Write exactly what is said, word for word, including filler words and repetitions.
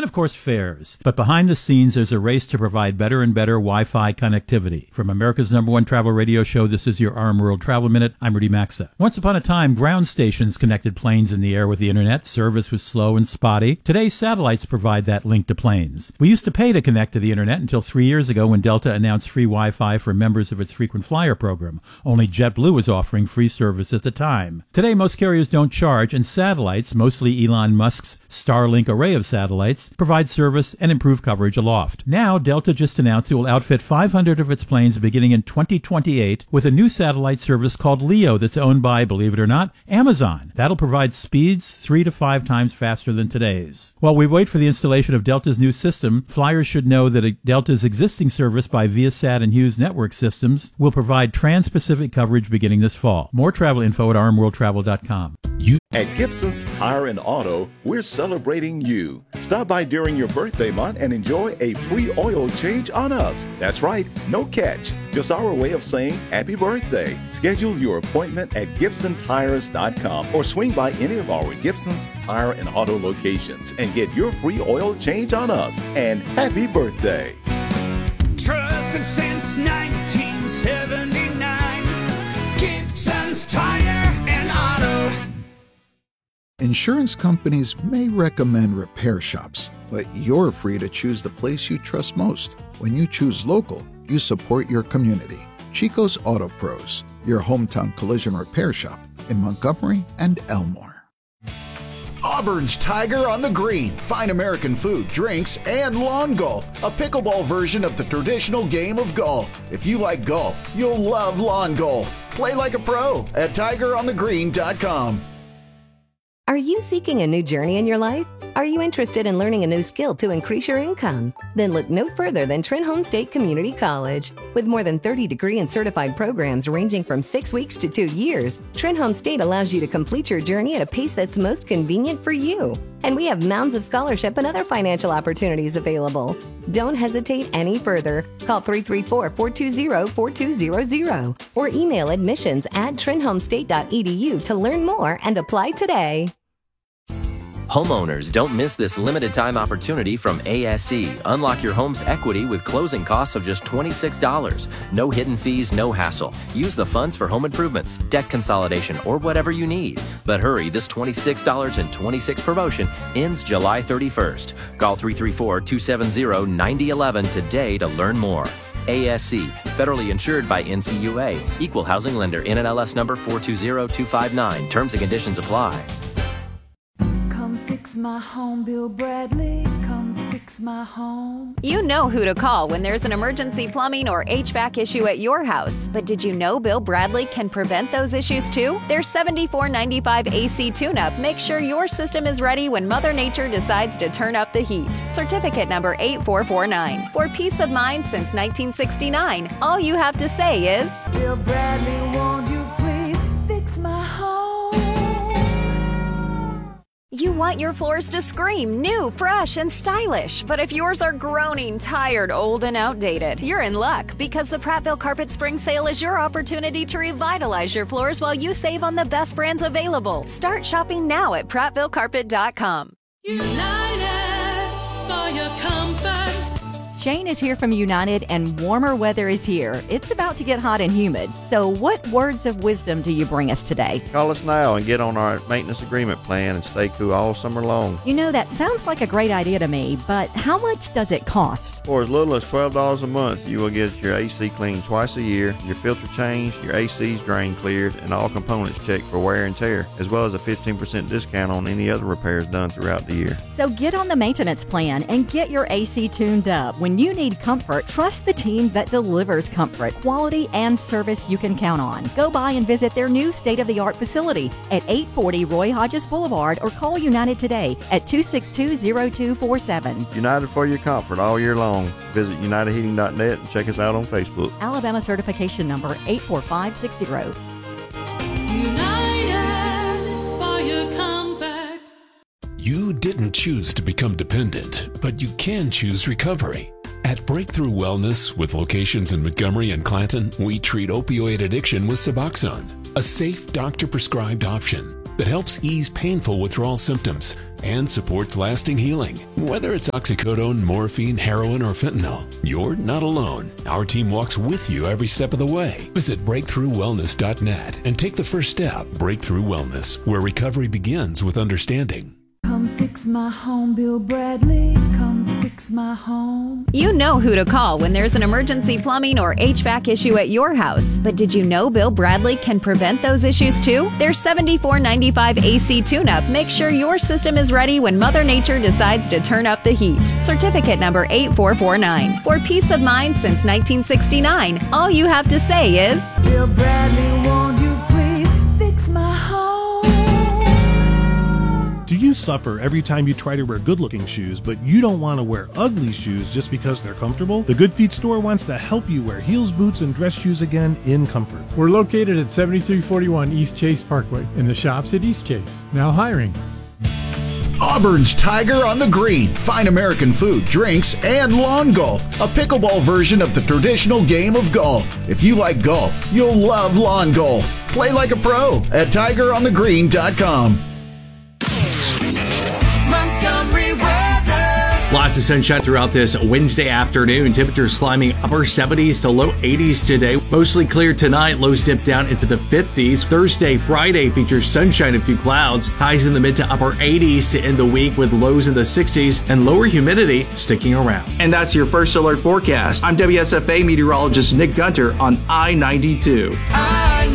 and of course fares. But behind the scenes, there's a race to provide better and better Wi-Fi connectivity. From America's number one travel radio show, this is your Arm World Travel Minute. I'm Rudy Maxa. Once upon a time, ground stations connected planes in the air with the internet. Service was slow and spotty. Today, satellites provide that link to planes. We used to pay to connect to the internet until three years ago when Delta announced free Wi-Fi for members of its frequent flyer program. Only JetBlue was offering free service at the time. Today, most carriers don't charge, and satellites, mostly Elon Musk's Starlink array of satellites, provide service and improve coverage aloft. Now, Delta just announced it will outfit five hundred of its planes beginning in twenty twenty-eight with a new satellite service called LEO that's owned by, believe it or not, Amazon. That'll provide speeds three to five times faster than today's. While we wait for the installation of Delta's new system, flyers should know that Delta's existing service by Viasat and Hughes Network Systems will provide trans-Pacific coverage beginning this fall. More travel info at arm world travel dot com. You At Gibson's Tire and Auto, we're celebrating you. Stop by during your birthday month and enjoy a free oil change on us. That's right, no catch. Just our way of saying happy birthday. Schedule your appointment at gibson tires dot com or swing by any of our Gibson's Tire and Auto locations and get your free oil change on us. And happy birthday. Trusted since nineteen seventy-nine, Gibson's Tire and Auto. Insurance companies may recommend repair shops, but you're free to choose the place you trust most. When you choose local, you support your community. Chico's Auto Pros, your hometown collision repair shop in Montgomery and Elmore. Auburn's Tiger on the Green. Fine American food, drinks, and lawn golf. A pickleball version of the traditional game of golf. If you like golf, you'll love lawn golf. Play like a pro at tiger on the green dot com. Are you seeking a new journey in your life? Are you interested in learning a new skill to increase your income? Then look no further than Trenholm State Community College. With more than thirty degree and certified programs ranging from six weeks to two years, Trenholm State allows you to complete your journey at a pace that's most convenient for you. And we have mounds of scholarship and other financial opportunities available. Don't hesitate any further. Call three three four, four two zero, four two zero zero or email admissions at trenholm state dot e d u to learn more and apply today. Homeowners, don't miss this limited time opportunity from A S E. Unlock your home's equity with closing costs of just twenty-six dollars. No hidden fees, no hassle. Use the funds for home improvements, debt consolidation, or whatever you need. But hurry, this twenty-six dollars and twenty-six cents promotion ends July thirty-first. Call three three four, two seven zero, nine zero one one today to learn more. A S E, federally insured by N C U A. Equal housing lender, N M L S number four two zero two five nine. Terms and conditions apply. Fix my home, Bill Bradley. Come fix my home. You know who to call when there's an emergency plumbing or H V A C issue at your house. But did you know Bill Bradley can prevent those issues too? Their seventy-four ninety-five A C tune-up makes sure your system is ready when Mother Nature decides to turn up the heat. Certificate number eight four four nine. For peace of mind since nineteen sixty-nine, all you have to say is, Bill Bradley, won't you please fix my home? You want your floors to scream new, fresh, and stylish. But if yours are groaning, tired, old, and outdated, you're in luck because the Prattville Carpet Spring Sale is your opportunity to revitalize your floors while you save on the best brands available. Start shopping now at prattville carpet dot com. United for your comfort. Shane is here from United, and warmer weather is here. It's about to get hot and humid. So what words of wisdom do you bring us today? Call us now and get on our maintenance agreement plan and stay cool all summer long. You know, that sounds like a great idea to me, but how much does it cost? For as little as twelve dollars a month, you will get your A C cleaned twice a year, your filter changed, your A C's drain cleared, and all components checked for wear and tear, as well as a fifteen percent discount on any other repairs done throughout the year. So get on the maintenance plan and get your A C tuned up. When you need comfort, trust the team that delivers comfort, quality, and service you can count on. Go by and visit their new state-of-the-art facility at eight forty Roy Hodges Boulevard or call United today at two six two, zero two four seven. United for your comfort all year long. Visit united heating dot net and check us out on Facebook. Alabama certification number eight four five six zero. United for your comfort. You didn't choose to become dependent, but you can choose recovery. At Breakthrough Wellness, with locations in Montgomery and Clanton, we treat opioid addiction with Suboxone, a safe doctor-prescribed option that helps ease painful withdrawal symptoms and supports lasting healing. Whether it's oxycodone, morphine, heroin, or fentanyl, you're not alone. Our team walks with you every step of the way. Visit breakthrough wellness dot net and take the first step. Breakthrough Wellness, where recovery begins with understanding. Come fix my home, Bill Bradley. Come fix my home. You know who to call when there's an emergency plumbing or H V A C issue at your house. But did you know Bill Bradley can prevent those issues too? Their seventy-four ninety-five A C tune-up makes sure your system is ready when Mother Nature decides to turn up the heat. Certificate number eight four four nine. For peace of mind since nineteen sixty-nine, all you have to say is, Bill Bradley, won't you please fix my home? Do you suffer every time you try to wear good-looking shoes, but you don't want to wear ugly shoes just because they're comfortable? The Good Feet store wants to help you wear heels, boots, and dress shoes again in comfort. We're located at seventy-three forty-one East Chase Parkway in the shops at East Chase. Now hiring. Auburn's Tiger on the Green. Fine American food, drinks, and lawn golf. A pickleball version of the traditional game of golf. If you like golf, you'll love lawn golf. Play like a pro at tiger on the green dot com. Montgomery weather. Lots of sunshine throughout this Wednesday afternoon. Temperatures climbing upper seventies to low eighties today. Mostly clear tonight. Lows dip down into the fifties. Thursday, Friday features sunshine and a few clouds. Highs in the mid to upper eighties to end the week with lows in the sixties and lower humidity sticking around. And that's your First Alert forecast. I'm W S F A meteorologist Nick Gunter on I ninety-two. I